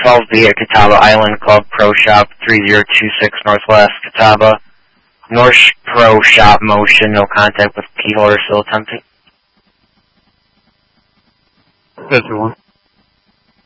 12B at Catawba Island Club Pro Shop 3026 Northwest Catawba. North Pro Shop motion, no contact with key holder, still attempting. Schedule 1.